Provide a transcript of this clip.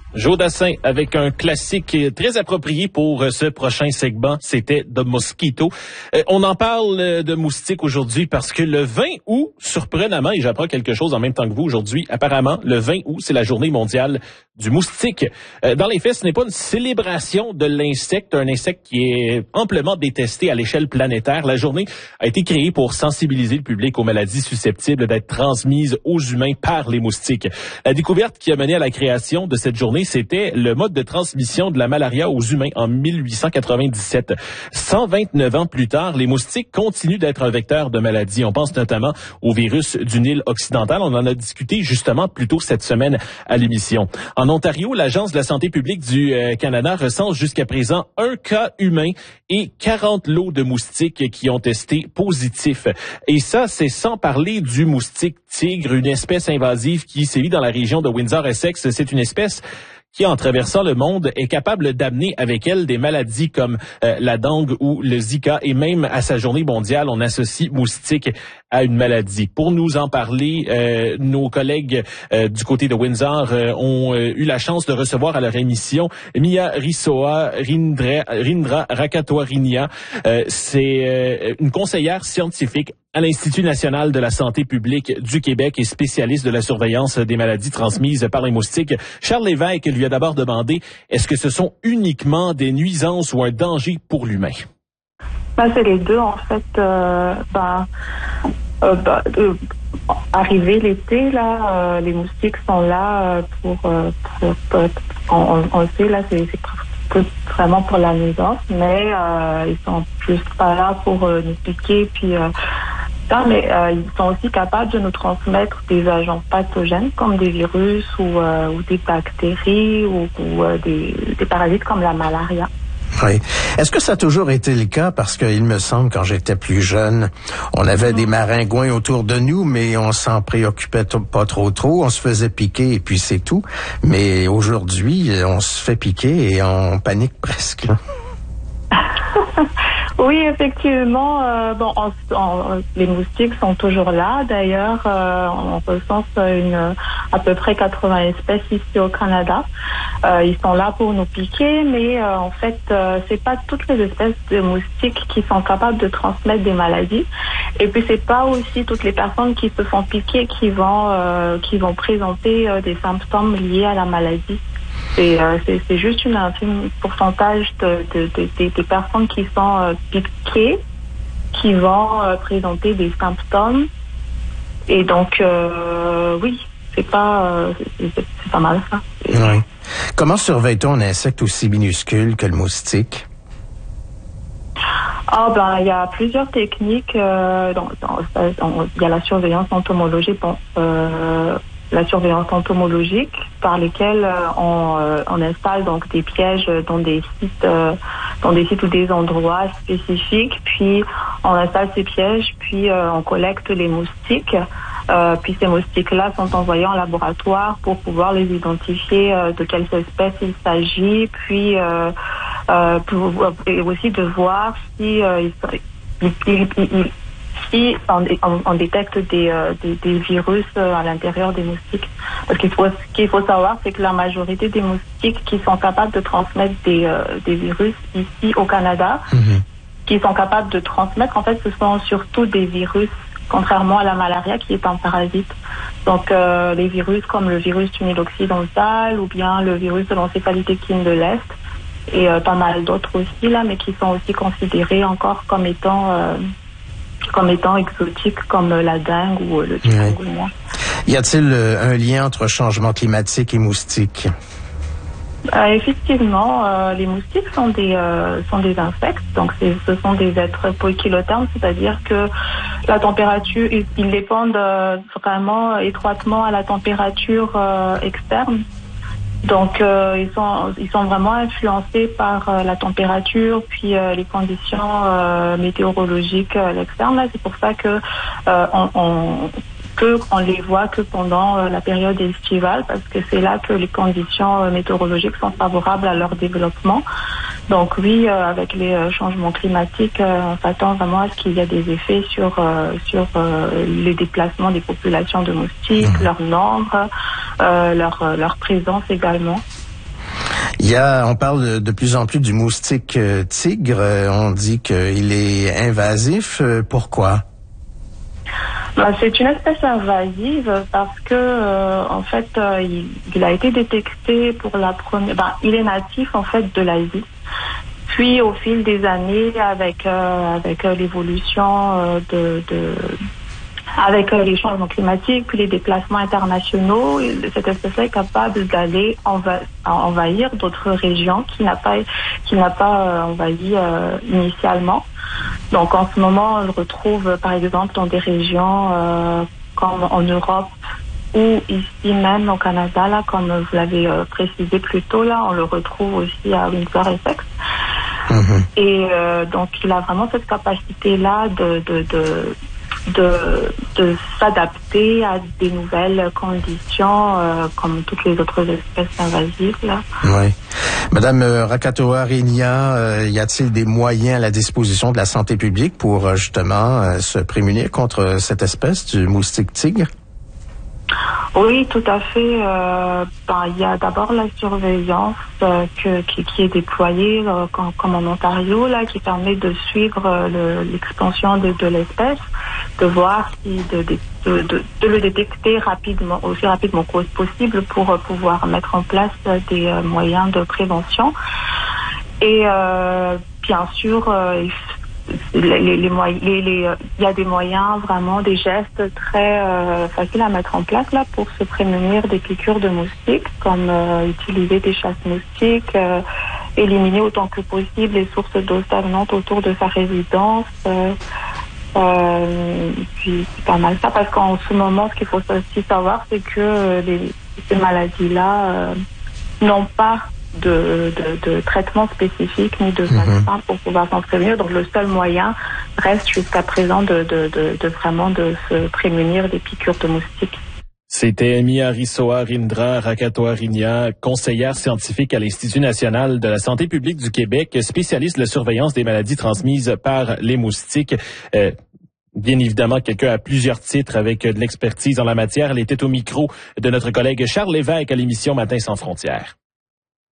Joe Dassin avec un classique très approprié pour ce prochain segment, c'était The Mosquito. On en parle de moustiques aujourd'hui parce que le 20 août, surprenamment, et j'apprends quelque chose en même temps que vous aujourd'hui, apparemment, le 20 août, c'est la journée mondiale du moustique. Dans les faits, ce n'est pas une célébration de l'insecte, un insecte qui est amplement détesté à l'échelle planétaire. La journée a été créée pour sensibiliser le public aux maladies susceptibles d'être transmises aux humains par les moustiques. La découverte qui a mené à la création de cette journée, c'était le mode de transmission de la malaria aux humains en 1897. 129 ans plus tard, les moustiques continuent d'être un vecteur de maladie. On pense notamment au virus du Nil occidental. On en a discuté justement plus tôt cette semaine à l'émission. En Ontario, l'Agence de la santé publique du Canada recense jusqu'à présent 1 cas humain et 40 lots de moustiques qui ont testé positif. Et ça, c'est sans parler du moustique tigre, une espèce invasive qui sévit dans la région de Windsor-Essex. C'est une espèce qui, en traversant le monde, est capable d'amener avec elle des maladies comme la dengue ou le Zika. Et même à sa journée mondiale, on associe moustique à une maladie. Pour nous en parler, nos collègues du côté de Windsor ont eu la chance de recevoir à leur émission Mia Risoa Rindra Rakatwarinia. C'est une conseillère scientifique à l'Institut national de la santé publique du Québec et spécialiste de la surveillance des maladies transmises par les moustiques. Charles Lévesque lui a d'abord demandé, est-ce que ce sont uniquement des nuisances ou un danger pour l'humain? C'est les deux, en fait. Arrivé l'été, là, les moustiques sont là on le sait, là, c'est vraiment pour la nuisance, mais ils sont juste pas là pour nous piquer, puis ils sont aussi capables de nous transmettre des agents pathogènes comme des virus ou des bactéries ou des parasites comme la malaria. Oui. Est-ce que ça a toujours été le cas? Parce qu'il me semble, quand j'étais plus jeune, on avait des maringouins autour de nous, mais on s'en préoccupait pas trop. On se faisait piquer et puis c'est tout. Mais aujourd'hui, on se fait piquer et on panique presque. Oui, effectivement. Les moustiques sont toujours là. D'ailleurs, on recense à peu près 80 espèces ici au Canada. Ils sont là pour nous piquer, mais en fait, c'est pas toutes les espèces de moustiques qui sont capables de transmettre des maladies. Et puis, c'est pas aussi toutes les personnes qui se font piquer qui vont présenter des symptômes liés à la maladie. C'est juste un infime pourcentage des personnes qui sont piquées qui vont présenter des symptômes. Et donc, oui, c'est pas mal ça. Oui. Comment surveille-t-on un insecte aussi minuscule que le moustique? Il y a plusieurs techniques. Il y a la surveillance entomologique. La surveillance entomologique par lesquelles on installe donc des pièges dans des sites ou des endroits spécifiques, puis on installe ces pièges, puis on collecte les moustiques, puis ces moustiques-là sont envoyés en laboratoire pour pouvoir les identifier de quelle espèce il s'agit, puis et aussi de voir si si on détecte des virus à l'intérieur des moustiques. Parce ce qu'il faut savoir, c'est que la majorité des moustiques qui sont capables de transmettre des virus ici au Canada, qui sont capables de transmettre, en fait, ce sont surtout des virus, contrairement à la malaria qui est un parasite. Donc, les virus comme le virus du Nil occidental ou bien le virus de l'encéphalite-équine de l'Est et pas mal d'autres aussi, là, mais qui sont aussi considérés encore comme étant exotiques comme la dengue ou le chikungunya. Y a-t-il un lien entre changement climatique et moustiques? Effectivement, les moustiques sont des insectes, donc ce sont des êtres poikilothermes, c'est-à-dire que la température, ils dépendent vraiment étroitement à la température externe. Donc ils sont vraiment influencés par la température puis les conditions météorologiques à l'externe. Là, c'est pour ça que on les voit que pendant la période estivale, parce que c'est là que les conditions météorologiques sont favorables à leur développement. Donc oui, avec les changements climatiques, on s'attend vraiment à ce qu'il y ait des effets sur les déplacements des populations de moustiques, leur nombre, leur présence également. On parle de plus en plus du moustique tigre. On dit qu'il est invasif. Pourquoi? C'est une espèce invasive parce que en fait il a été détecté pour la première. Il est natif en fait de l'Asie. Puis au fil des années, avec l'évolution avec les changements climatiques, puis les déplacements internationaux, cette espèce-là est capable d'aller envahir d'autres régions qui n'a pas envahi initialement. Donc en ce moment, on le retrouve par exemple dans des régions comme en Europe ou ici même au Canada, là, comme vous l'avez précisé plus tôt, là, on le retrouve aussi à Windsor Essex. Mm-hmm. Et donc il a vraiment cette capacité-là de s'adapter à des nouvelles conditions comme toutes les autres espèces invasives là. Oui. Madame Rakatoa-Rinia, y a-t-il des moyens à la disposition de la santé publique pour justement se prémunir contre cette espèce du moustique tigre? Oui, tout à fait. Il y a d'abord la surveillance qui est déployée comme en Ontario, là, qui permet de suivre l'expansion de l'espèce, de voir si de le détecter aussi rapidement que possible pour pouvoir mettre en place des moyens de prévention. Et bien sûr, il y a des moyens, vraiment des gestes très faciles à mettre en place là pour se prémunir des piqûres de moustiques, comme utiliser des chasses-moustiques, éliminer autant que possible les sources d'eau stagnante autour de sa résidence. Puis c'est pas mal ça, parce qu'en ce moment, ce qu'il faut aussi savoir, c'est que ces maladies-là n'ont pas de traitement spécifique ni de vaccin pour pouvoir s'en prévenir. Donc le seul moyen reste jusqu'à présent de vraiment de se prémunir des piqûres de moustiques. C'était Miharisoa Rindra Rakatoa-Rinia, conseillère scientifique à l'Institut national de la santé publique du Québec, spécialiste de la surveillance des maladies transmises par les moustiques. Bien évidemment, quelqu'un a plusieurs titres avec de l'expertise en la matière. Elle était au micro de notre collègue Charles Lévesque à l'émission Matin sans frontières.